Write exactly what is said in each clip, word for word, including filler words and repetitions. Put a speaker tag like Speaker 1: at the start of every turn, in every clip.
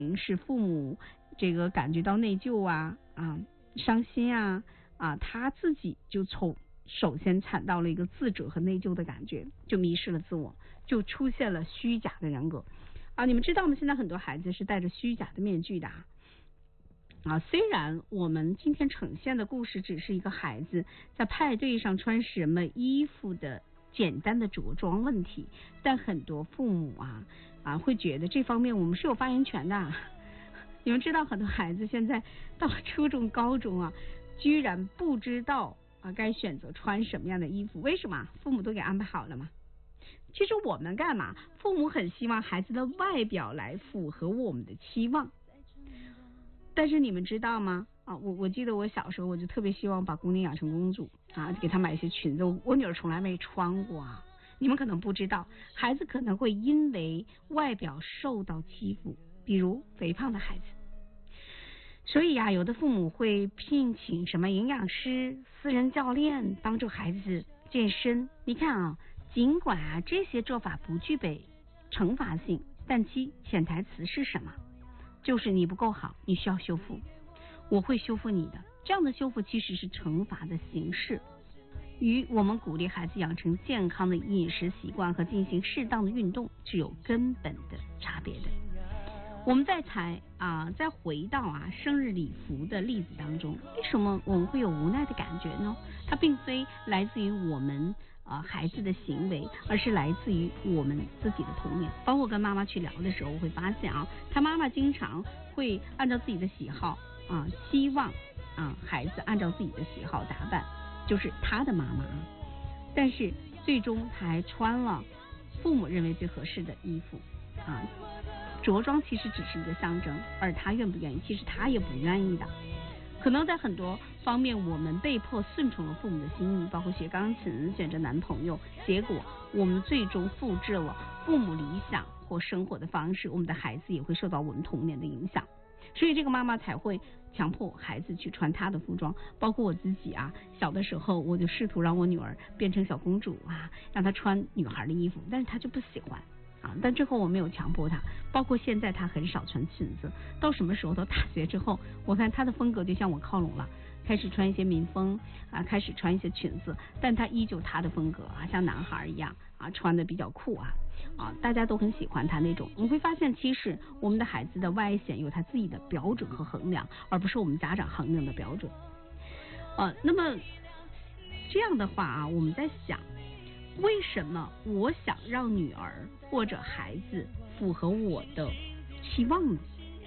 Speaker 1: 使父母这个感觉到内疚啊啊伤心啊啊，他自己就从首先产到了一个自责和内疚的感觉，就迷失了自我，就出现了虚假的人格啊。你们知道吗？现在很多孩子是戴着虚假的面具的啊。啊，虽然我们今天呈现的故事只是一个孩子在派对上穿什么衣服的简单的着装问题，但很多父母啊啊会觉得这方面我们是有发言权的。你们知道很多孩子现在到了初中高中啊，居然不知道啊该选择穿什么样的衣服，为什么？父母都给安排好了吗？其实我们干嘛？父母很希望孩子的外表来符合我们的期望，但是你们知道吗？啊，我我记得我小时候我就特别希望把姑娘养成公主啊，给她买一些裙子，我女儿从来没穿过啊。你们可能不知道，孩子可能会因为外表受到欺负，比如肥胖的孩子。所以啊，有的父母会聘请什么营养师、私人教练帮助孩子健身。你看啊，尽管啊这些做法不具备惩罚性，但其潜台词是什么？就是你不够好，你需要修复，我会修复你的。这样的修复其实是惩罚的形式，与我们鼓励孩子养成健康的饮食习惯和进行适当的运动是有根本的差别的。我们再才啊，再回到啊生日礼服的例子当中，为什么我们会有无奈的感觉呢？它并非来自于我们啊孩子的行为，而是来自于我们自己的童年。包括跟妈妈去聊的时候，我会发现啊，他妈妈经常会按照自己的喜好啊，希望啊孩子按照自己的喜好打扮，就是他的妈妈，但是最终他还穿了父母认为最合适的衣服啊。着装其实只是一个象征，而他愿不愿意，其实他也不愿意的。可能在很多方面我们被迫顺从了父母的心意，包括学钢琴、选择男朋友，结果我们最终复制了父母理想或生活的方式，我们的孩子也会受到我们童年的影响。所以这个妈妈才会强迫孩子去穿她的服装。包括我自己啊，小的时候我就试图让我女儿变成小公主啊，让她穿女孩的衣服，但是她就不喜欢啊，但最后我没有强迫他，包括现在他很少穿裙子。到什么时候？到大学之后，我看他的风格就向我靠拢了，开始穿一些民风啊，开始穿一些裙子，但他依旧他的风格啊，像男孩一样啊，穿的比较酷啊啊，大家都很喜欢他那种。你会发现，其实我们的孩子的外显有他自己的标准和衡量，而不是我们家长衡量的标准。呃，那么这样的话啊，我们在想，为什么我想让女儿或者孩子符合我的期望呢？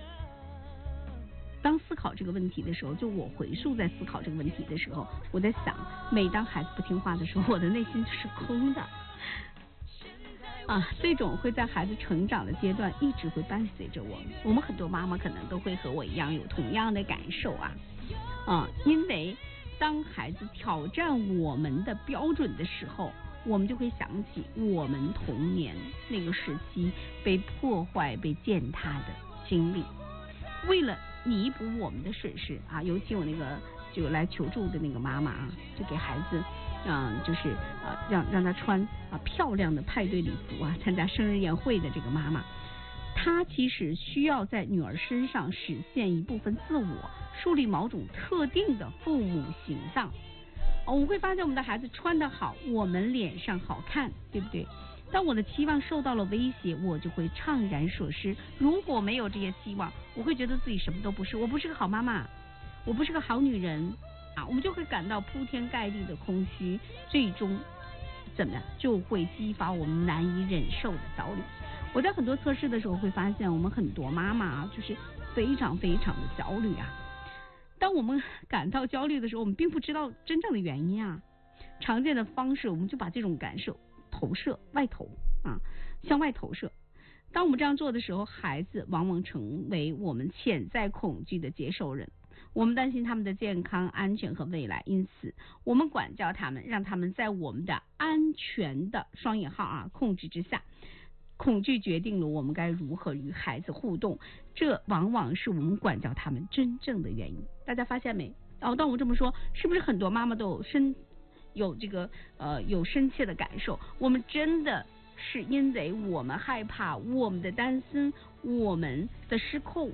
Speaker 1: 当思考这个问题的时候，就我回溯在思考这个问题的时候，我在想，每当孩子不听话的时候，我的内心就是空的啊，这种会在孩子成长的阶段一直会伴随着我们。我们很多妈妈可能都会和我一样有同样的感受啊啊，因为当孩子挑战我们的标准的时候，我们就会想起我们童年那个时期被破坏、被践踏的经历。为了弥补我们的损失啊，尤其我那个就来求助的那个妈妈啊，就给孩子，嗯，就是啊，让让他穿啊漂亮的派对礼服啊，参加生日宴会的这个妈妈，她其实需要在女儿身上实现一部分自我，树立某种特定的父母形象。我们会发现我们的孩子穿得好，我们脸上好看，对不对？当我的期望受到了威胁，我就会怅然所失。如果没有这些期望，我会觉得自己什么都不是，我不是个好妈妈，我不是个好女人啊，我们就会感到铺天盖地的空虚，最终怎么样就会激发我们难以忍受的焦虑。我在很多测试的时候会发现，我们很多妈妈啊，就是非常非常的焦虑啊。当我们感到焦虑的时候，我们并不知道真正的原因啊。常见的方式，我们就把这种感受投射外投啊，向外投射。当我们这样做的时候，孩子往往成为我们潜在恐惧的接受人。我们担心他们的健康、安全和未来，因此我们管教他们，让他们在我们的安全的双引号啊控制之下。恐惧决定了我们该如何与孩子互动，这往往是我们管教他们真正的原因。大家发现没？哦，当我这么说，是不是很多妈妈都有深有这个呃有深切的感受？我们真的是因为我们害怕，我们的担心，我们的失控，